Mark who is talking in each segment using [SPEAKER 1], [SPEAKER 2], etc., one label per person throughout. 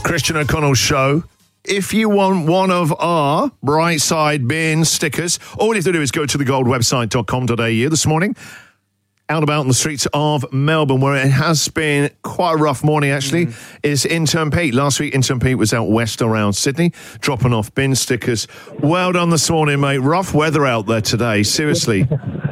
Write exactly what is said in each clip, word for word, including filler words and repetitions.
[SPEAKER 1] Christian O'Connell Show. If you want one of our Brightside bin stickers, all you have to do is go to the gold website dot com dot a u this morning. Out about on the streets of Melbourne, where it has been quite a rough morning, actually, mm. is Intern Pete. Last week, Intern Pete was out west around Sydney, dropping off bin stickers. Well done this morning, mate. Rough weather out there today, seriously.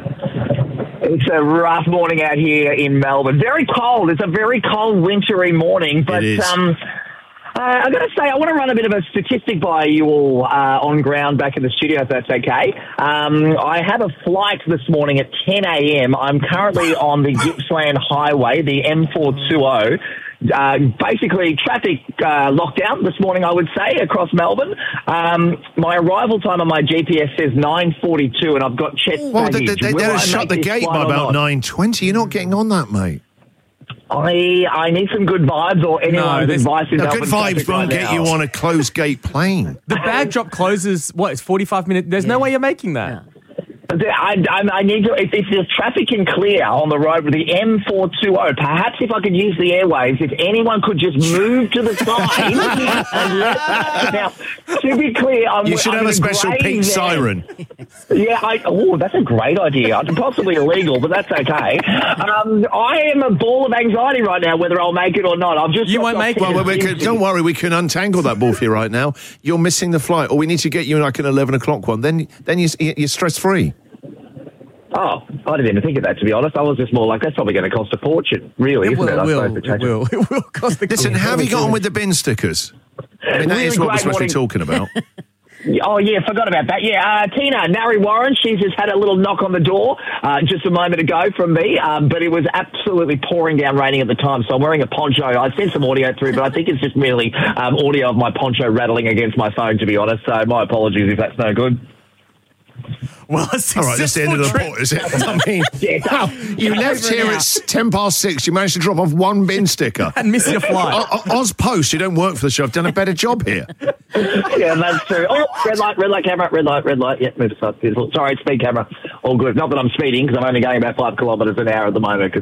[SPEAKER 2] It's a rough morning out here in Melbourne. Very cold. It's a very cold, wintry morning. But
[SPEAKER 1] it is.
[SPEAKER 2] Um, uh, I've got to say, I want to run a bit of a statistic by you all uh, on ground back in the studio, if that's okay. Um, I have a flight this morning at ten a.m. I'm currently on the Gippsland Highway, the M four twenty. Uh, basically, traffic uh, lockdown this morning, I would say, across Melbourne. Um, my arrival time on my G P S says nine forty-two, and I've got Chet's
[SPEAKER 1] Well, they,
[SPEAKER 2] baggage.
[SPEAKER 1] they,
[SPEAKER 2] Will
[SPEAKER 1] they'll
[SPEAKER 2] I
[SPEAKER 1] shut
[SPEAKER 2] make
[SPEAKER 1] the
[SPEAKER 2] this
[SPEAKER 1] gate
[SPEAKER 2] flight
[SPEAKER 1] by
[SPEAKER 2] or
[SPEAKER 1] about
[SPEAKER 2] not?
[SPEAKER 1] nine twenty. You're not getting on that, mate.
[SPEAKER 2] I I need some good vibes or anyone's
[SPEAKER 3] there's-
[SPEAKER 2] advice in
[SPEAKER 1] No,
[SPEAKER 2] Melbourne
[SPEAKER 1] good vibes
[SPEAKER 2] traffic
[SPEAKER 1] won't
[SPEAKER 2] right
[SPEAKER 1] get
[SPEAKER 2] now.
[SPEAKER 1] you on a closed gate plane.
[SPEAKER 3] The bag drop closes, what, it's forty-five minutes? There's no way you're making that.
[SPEAKER 2] I, I, I need to, if, if the traffic can clear on the road with the M four twenty, perhaps if I could use the airwaves, if anyone could just move to the side. and let, now, to be clear, I'm
[SPEAKER 1] You should
[SPEAKER 2] I'm
[SPEAKER 1] have a
[SPEAKER 2] in
[SPEAKER 1] special
[SPEAKER 2] grey
[SPEAKER 1] Pete
[SPEAKER 2] there.
[SPEAKER 1] siren.
[SPEAKER 2] Yeah, I, oh, that's a great idea. Possibly illegal, but that's okay. Um, I am a ball of anxiety right now, whether I'll make it or not. I've just
[SPEAKER 3] You
[SPEAKER 2] dropped
[SPEAKER 3] won't
[SPEAKER 2] off
[SPEAKER 3] make it.
[SPEAKER 1] Well,
[SPEAKER 2] tickets
[SPEAKER 1] we
[SPEAKER 2] to-
[SPEAKER 1] can, don't worry, we can untangle that ball for you right now. You're missing the flight, or we need to get you like an eleven o'clock one. Then, then you, you're stress-free.
[SPEAKER 2] Oh, I didn't even think of that, to be honest. I was just more like, that's probably going to cost a fortune, really,
[SPEAKER 3] It
[SPEAKER 2] isn't
[SPEAKER 3] will,
[SPEAKER 2] it?
[SPEAKER 3] it
[SPEAKER 2] I
[SPEAKER 3] will,
[SPEAKER 2] suppose,
[SPEAKER 3] it
[SPEAKER 2] potentially.
[SPEAKER 3] will. It will cost the
[SPEAKER 1] Listen, how have you got on with the bin stickers? I mean, that
[SPEAKER 2] Really
[SPEAKER 1] is what we're
[SPEAKER 2] great
[SPEAKER 1] supposed to be
[SPEAKER 2] morning.
[SPEAKER 1] talking about.
[SPEAKER 2] Oh, yeah, forgot about that. Yeah, uh, Tina, Nari Warren, she's just had a little knock on the door uh, just a moment ago from me, um, but it was absolutely pouring down raining at the time, so I'm wearing a poncho. I sent some audio through, but I think it's just merely um, audio of my poncho rattling against my phone, to be honest, so my apologies if that's no good.
[SPEAKER 3] Well, a
[SPEAKER 1] All right, that's the end of the
[SPEAKER 3] successful
[SPEAKER 1] report, is it? I mean,
[SPEAKER 2] Yeah,
[SPEAKER 1] wow, you left here at ten past six. You managed to drop off one bin sticker.
[SPEAKER 3] and miss your flight.
[SPEAKER 1] O- O- Oz Post, you don't work for the show. I've done a better job here.
[SPEAKER 2] yeah, that's true. Oh, red light, red light camera, red light, red light. Yeah, move aside. Sorry, speed camera. All good. Not that I'm speeding, because I'm only going about five kilometres an hour at the moment.